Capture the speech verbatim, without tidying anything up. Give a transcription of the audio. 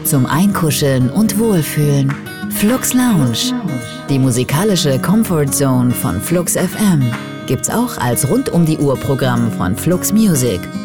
zum Einkuscheln und Wohlfühlen. Flux Lounge, die musikalische Comfort Zone von Flux F M, gibt's auch als Rund-um-die-Uhr-Programm von Flux Music.